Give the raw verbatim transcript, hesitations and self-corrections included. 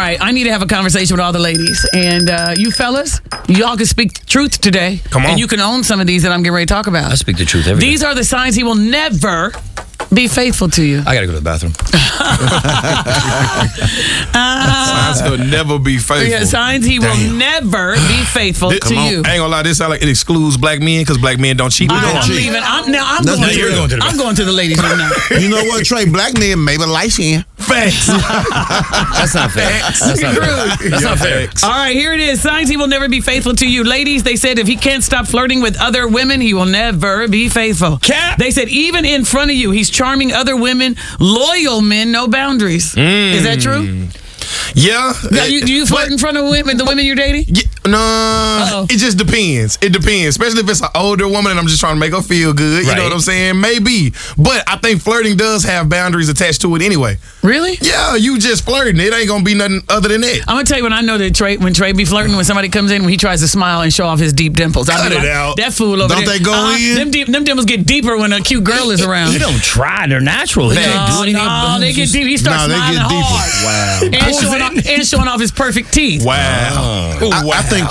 right, I need to have a conversation with all the ladies. And uh, you fellas, y'all can speak the truth today. Come on. And you can own some of these that I'm getting ready to talk about. I speak the truth every These day. are the signs he will never be faithful to you. I gotta go to the bathroom. uh, Signs he'll never be faithful. Yeah, signs he will Damn. never be faithful This- to you. I ain't gonna lie, this sound like it excludes black men because black men don't cheat. We I, don't I'm cheat. leaving. I'm, now I'm That's going, what to, you're going to the I'm going to the ladies room now. You know what, Trey? Black men, maybe light skin. Facts. That's not fair. That's not fair. That's not fair. All right, here it is. Signs he will never be faithful to you. Ladies, they said if he can't stop flirting with other women, he will never be faithful. Cap. They said even in front of you, he's charming other women, loyal men, no boundaries. Is that true? Yeah. Now, you, do you flirt But- in front of women, the women you're dating? Yeah, no, Uh-oh. it just depends. It depends, especially if it's an older woman and I'm just trying to make her feel good. You Right. know what I'm saying? Maybe, but I think flirting does have boundaries attached to it anyway. Really? Yeah, you just flirting. It ain't gonna be nothing other than that. I'm gonna tell you when I know that Trey, when Trey be flirting, when somebody comes in, when he tries to smile and show off his deep dimples, I Cut be it like, out. that fool over Don't there. they go uh, in? Them, deep, them dimples get deeper when a cute girl is around. You don't try. They're natural. They can't do No, anything. no, they get deep. He starts Nah, they smiling get deeper. hard Wow. and showing, off, and showing off his perfect teeth. Wow. I, I think